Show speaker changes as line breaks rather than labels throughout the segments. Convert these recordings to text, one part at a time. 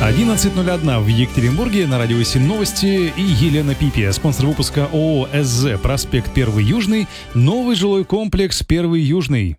11:01 в Екатеринбурге, на радио 7 новости и Елена Пипи. Спонсор выпуска ООО «СЗ», проспект 1 Южный, новый жилой комплекс 1 Южный.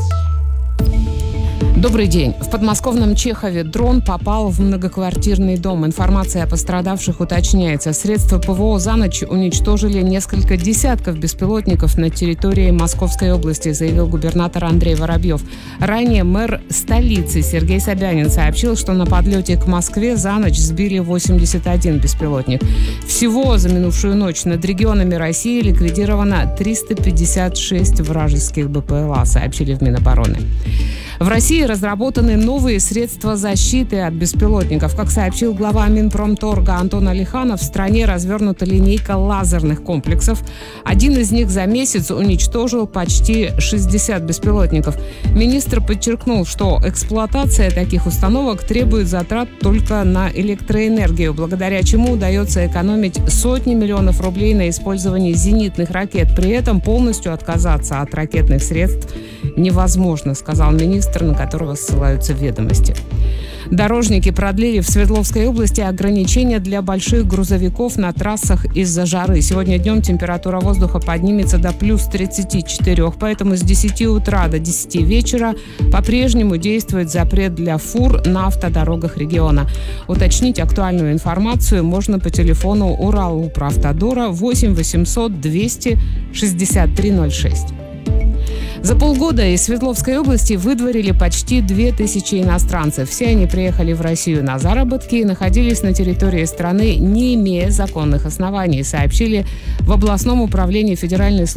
Добрый день. В подмосковном Чехове дрон попал в многоквартирный дом. Информация о пострадавших уточняется. Средства ПВО за ночь уничтожили несколько десятков беспилотников на территории Московской области, заявил губернатор Андрей Воробьев. Ранее мэр столицы Сергей Собянин сообщил, что на подлете к Москве за ночь сбили 81 беспилотник. Всего за минувшую ночь над регионами России ликвидировано 356 вражеских БПЛА, сообщили в Минобороны. В России разработаны новые средства защиты от беспилотников. Как сообщил глава Минпромторга Антон Алиханов, в стране развернута линейка лазерных комплексов. Один из них за месяц уничтожил почти 60 беспилотников. Министр подчеркнул, что эксплуатация таких установок требует затрат только на электроэнергию, благодаря чему удается экономить сотни миллионов рублей на использовании зенитных ракет. При этом полностью отказаться от ракетных средств невозможно, сказал министр, на которого ссылаются ведомости. Дорожники продлили в Свердловской области ограничения для больших грузовиков на трассах из-за жары. Сегодня днем температура воздуха поднимется до плюс 34, поэтому с 10 утра до 10 вечера по-прежнему действует запрет для фур на автодорогах региона. Уточнить актуальную информацию можно по телефону Уралуправтодора 8 800 200 63 06. За полгода из Свердловской области выдворили почти 2000 иностранцев. Все они приехали в Россию на заработки и находились на территории страны, не имея законных оснований, сообщили в областном управлении Федеральной